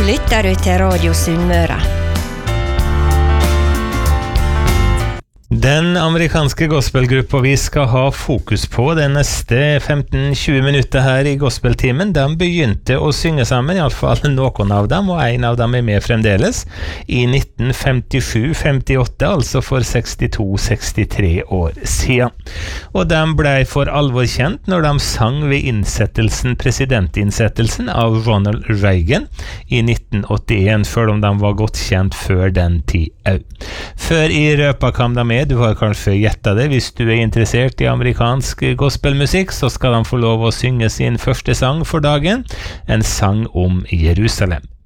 lytter du til Radio Sunnmøre. Den amerikanske gospelgruppa vi skal ha fokus på de neste 15-20 minutter her i gospeltimen, de begynte å synge sammen, i alle fall noen av dem, og en av dem med fremdeles, i 1957-58, altså for 62-63 år siden. Og de ble for alvor kjent når de sang ved presidentinnsettelsen av Ronald Reagan i 1981, før de var godt kjent før den tid òg. Før i røpa kom de med. Du har kanskje gjettet det. Hvis du er interessert i amerikansk gospelmusikk, så skal de få lov å synge sin første sang for dagen, en sang om Jerusalem.